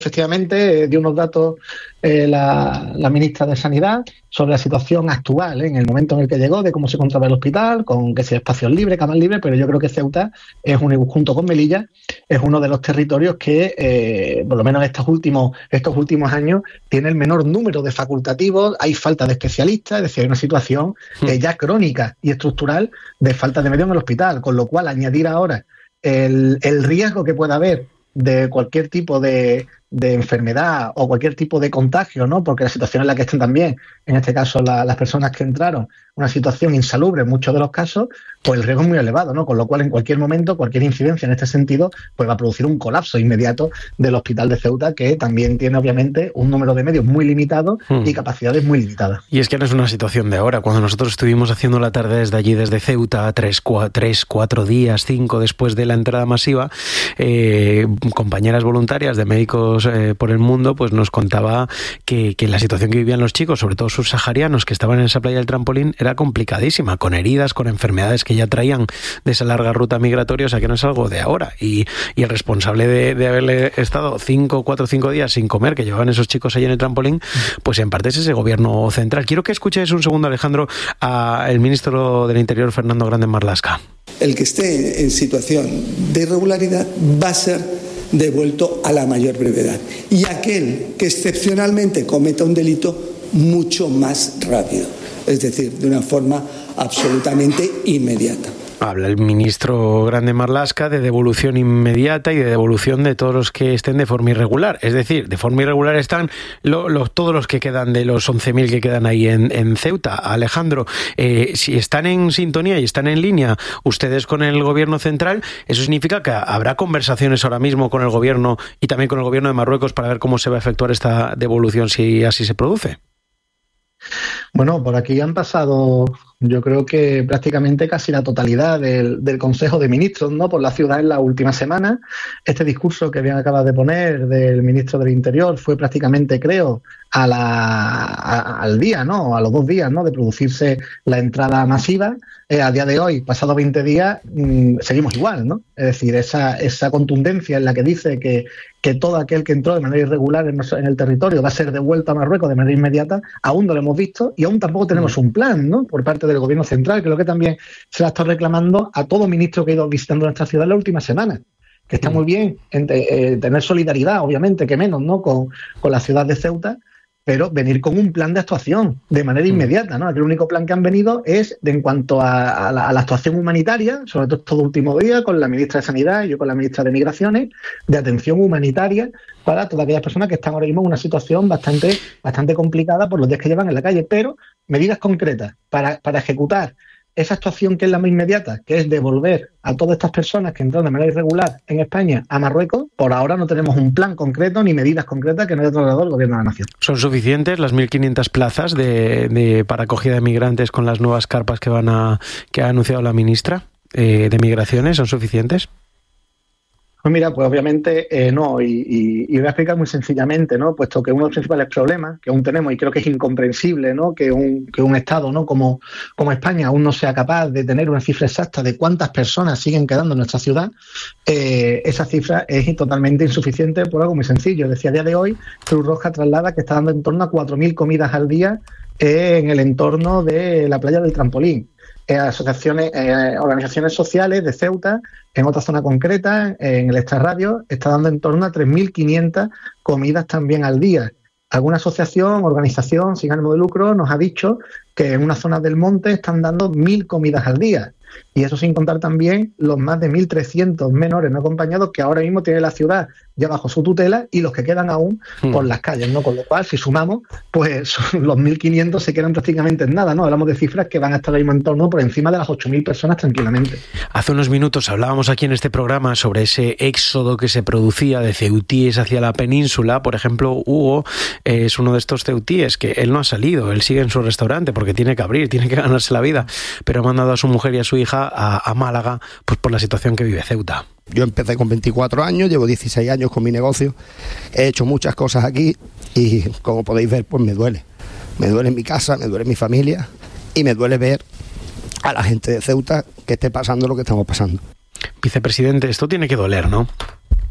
Efectivamente, dio unos datos la ministra de Sanidad sobre la situación actual, en el momento en el que llegó, de cómo se encontraba el hospital, con que si espacios libres, camas libres, pero yo creo que Ceuta es junto con Melilla, es uno de los territorios que, por lo menos estos últimos años, tiene el menor número de facultativos, hay falta de especialistas, es decir, hay una situación ya crónica y estructural de falta de medios en el hospital, con lo cual añadir ahora el riesgo que pueda haber de cualquier tipo de enfermedad o cualquier tipo de contagio, ¿no? Porque la situación en la que están también, en este caso las personas que entraron, una situación insalubre en muchos de los casos, pues el riesgo es muy elevado, ¿no? Con lo cual, en cualquier momento, cualquier incidencia en este sentido, pues va a producir un colapso inmediato del hospital de Ceuta, que también tiene, obviamente, un número de medios muy limitado y capacidades muy limitadas. Y es que no es una situación de ahora. Cuando nosotros estuvimos haciendo la tarde desde allí, desde Ceuta, 4 días, 5 después de la entrada masiva, compañeras voluntarias de Médicos por el Mundo pues nos contaba que la situación que vivían los chicos, sobre todo subsaharianos que estaban en esa playa del Trampolín, era complicadísima, con heridas, con enfermedades que ya traían de esa larga ruta migratoria, o sea que no es algo de ahora. Y el responsable de haberle estado 4 o 5 días sin comer, que llevaban esos chicos allí en el Trampolín, pues en parte es ese gobierno central. Quiero que escuches un segundo, Alejandro, al ministro del Interior, Fernando Grande Marlaska. El que esté en situación de irregularidad va a ser devuelto a la mayor brevedad. Y aquel que excepcionalmente cometa un delito, mucho más rápido. Es decir, de una forma absolutamente inmediata. Habla el ministro Grande Marlaska de devolución inmediata y de devolución de todos los que estén de forma irregular. Es decir, de forma irregular están todos los que quedan de los 11.000 que quedan ahí en Ceuta. Alejandro, si están en sintonía y están en línea ustedes con el gobierno central, eso significa que habrá conversaciones ahora mismo con el gobierno y también con el gobierno de Marruecos para ver cómo se va a efectuar esta devolución si así se produce. Bueno, por aquí han pasado, yo creo que prácticamente casi la totalidad del Consejo de Ministros, ¿no? Por la ciudad en la última semana. Este discurso que bien acaba de poner del ministro del Interior fue prácticamente, creo, al día, ¿no? A los 2 días, ¿no? De producirse la entrada masiva. A día de hoy, pasados 20 días, seguimos igual, ¿no? Es decir, esa contundencia en la que dice que todo aquel que entró de manera irregular en el territorio va a ser devuelto a Marruecos de manera inmediata, aún no lo hemos visto y aún tampoco tenemos un plan, ¿no? Por parte del gobierno central, que es lo que también se la está reclamando a todo ministro que ha ido visitando nuestra ciudad en la última semana. Que está muy bien tener solidaridad, obviamente, que menos, ¿no? Con la ciudad de Ceuta, pero venir con un plan de actuación de manera inmediata, ¿no? El único plan que han venido es en cuanto a la actuación humanitaria, sobre todo estos últimos días, con la ministra de Sanidad y yo con la ministra de Migraciones, de atención humanitaria para todas aquellas personas que están ahora mismo en una situación bastante complicada por los días que llevan en la calle, pero medidas concretas para ejecutar esa actuación que es la más inmediata, que es devolver a todas estas personas que entraron de manera irregular en España a Marruecos. Por ahora no tenemos un plan concreto ni medidas concretas que nos haya trasladado el Gobierno de la Nación. ¿Son suficientes las 1.500 plazas para acogida de migrantes con las nuevas carpas que ha anunciado la ministra de Migraciones? ¿Son suficientes? Pues mira, pues obviamente no, y voy a explicar muy sencillamente, ¿no? Puesto que uno de los principales problemas que aún tenemos, y creo que es incomprensible, ¿no? Que un Estado, ¿no? Como España aún no sea capaz de tener una cifra exacta de cuántas personas siguen quedando en nuestra ciudad, esa cifra es totalmente insuficiente por algo muy sencillo. Decía, a día de hoy, Cruz Roja traslada que está dando en torno a 4.000 comidas al día en el entorno de la playa del Trampolín. Asociaciones, organizaciones sociales de Ceuta, en otra zona concreta, en el extrarradio, está dando en torno a 3.500 comidas también al día. Alguna asociación, organización sin ánimo de lucro nos ha dicho que en una zona del monte están dando 1.000 comidas al día. Y eso sin contar también los más de 1.300 menores no acompañados que ahora mismo tiene la ciudad ya bajo su tutela y los que quedan aún por las calles, ¿no? Con lo cual, si sumamos, pues los 1.500 se quedan prácticamente en nada, ¿no? Hablamos de cifras que van a estar ahí en torno por encima de las 8.000 personas tranquilamente. Hace unos minutos hablábamos aquí en este programa sobre ese éxodo que se producía de ceutíes hacia la península. Por ejemplo, Hugo es uno de estos ceutíes que él no ha salido, él sigue en su restaurante porque tiene que abrir, tiene que ganarse la vida, pero ha mandado a su mujer y a su hija a Málaga pues por la situación que vive Ceuta. Yo empecé con 24 años, llevo 16 años con mi negocio, he hecho muchas cosas aquí y como podéis ver pues me duele mi casa, me duele mi familia y me duele ver a la gente de Ceuta que esté pasando lo que estamos pasando. Vicepresidente, esto tiene que doler, ¿no?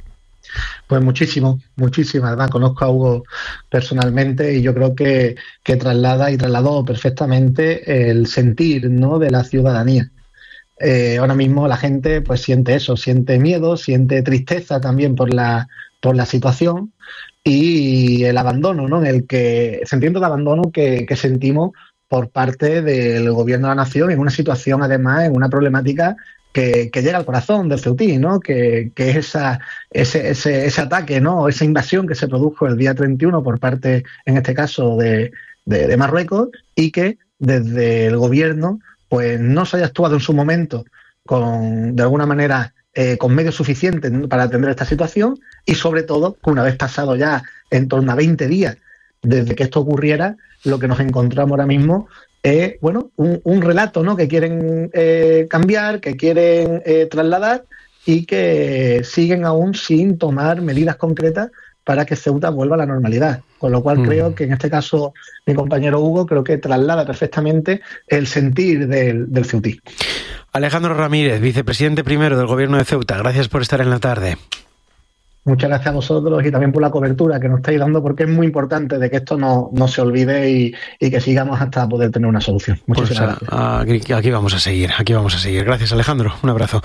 Pues muchísimo. Además, conozco a Hugo personalmente y yo creo que trasladó perfectamente el sentir, ¿no?, de la ciudadanía. Ahora mismo la gente pues siente eso, siente miedo, siente tristeza también por la situación y el abandono, ¿no?, sentimiento de abandono que sentimos por parte del gobierno de la nación en una situación, además, en una problemática que llega al corazón del ceutí, ¿no?, que es ese ataque, ¿no?, esa invasión que se produjo el día 31 por parte, en este caso, de Marruecos, y que desde el gobierno pues no se haya actuado en su momento de alguna manera con medios suficientes para atender esta situación, y sobre todo, una vez pasado ya en torno a 20 días desde que esto ocurriera, lo que nos encontramos ahora mismo es, un relato, ¿no?, que quieren cambiar, que quieren trasladar, y que siguen aún sin tomar medidas concretas para que Ceuta vuelva a la normalidad. Con lo cual creo que en este caso mi compañero Hugo creo que traslada perfectamente el sentir del ceutí. Alejandro Ramírez, vicepresidente primero del Gobierno de Ceuta, gracias por estar en la tarde. Muchas gracias a vosotros y también por la cobertura que nos estáis dando, porque es muy importante de que esto no se olvide y que sigamos hasta poder tener una solución. Muchísimas gracias. Aquí vamos a seguir. Gracias, Alejandro. Un abrazo.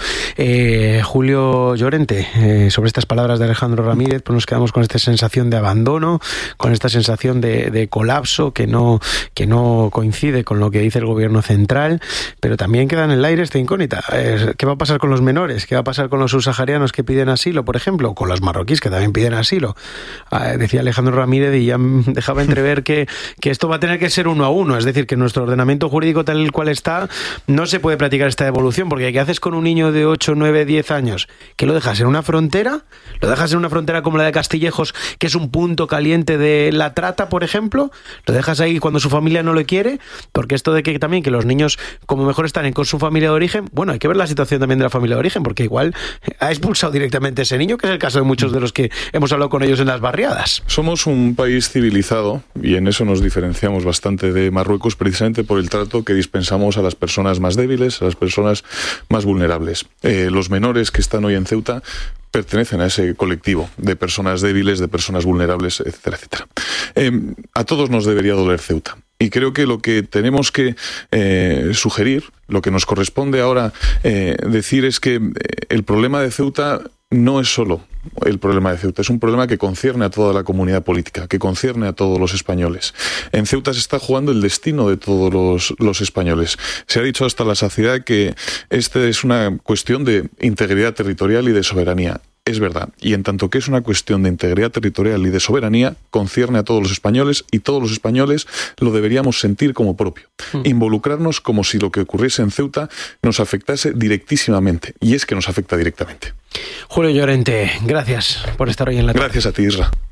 Julio Llorente, sobre estas palabras de Alejandro Ramírez, pues nos quedamos con esta sensación de abandono, con esta sensación de colapso que no coincide con lo que dice el gobierno central, pero también queda en el aire esta incógnita. ¿Qué va a pasar con los menores? ¿Qué va a pasar con los subsaharianos que piden asilo, por ejemplo? Con los marroquíes que también piden asilo. Decía Alejandro Ramírez y ya dejaba entrever que esto va a tener que ser 1 a 1, es decir, que nuestro ordenamiento jurídico tal cual está no se puede practicar esta devolución, porque ¿qué haces con un niño de 8, 9, 10 años? ¿Que lo dejas en una frontera? ¿Lo dejas en una frontera como la de Castillejos, que es un punto caliente de la trata, por ejemplo? ¿Lo dejas ahí cuando su familia no lo quiere? Porque esto de que también que los niños como mejor están con su familia de origen, bueno, hay que ver la situación también de la familia de origen, porque igual ha expulsado directamente a ese niño, que es el caso de muchos de los que hemos hablado con ellos en las barriadas. Somos un país civilizado y en eso nos diferenciamos bastante de Marruecos, precisamente por el trato que dispensamos a las personas más débiles, a las personas más vulnerables. Los menores que están hoy en Ceuta pertenecen a ese colectivo de personas débiles, de personas vulnerables, etcétera, etcétera. A todos nos debería doler Ceuta. Y creo que lo que tenemos que sugerir, lo que nos corresponde ahora decir es que el problema de Ceuta no es solo el problema de Ceuta, es un problema que concierne a toda la comunidad política, que concierne a todos los españoles. En Ceuta se está jugando el destino de todos los españoles. Se ha dicho hasta la saciedad que esta es una cuestión de integridad territorial y de soberanía. Es verdad, y en tanto que es una cuestión de integridad territorial y de soberanía, concierne a todos los españoles y todos los españoles lo deberíamos sentir como propio. Involucrarnos como si lo que ocurriese en Ceuta nos afectase directísimamente, y es que nos afecta directamente. Julio Llorente, gracias por estar hoy en la tarde. Gracias a ti, Isra.